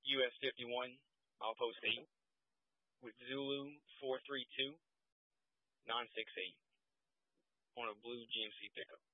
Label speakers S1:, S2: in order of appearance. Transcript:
S1: US 51, Outpost 8, with Zulu 432 968 on a blue GMC pickup.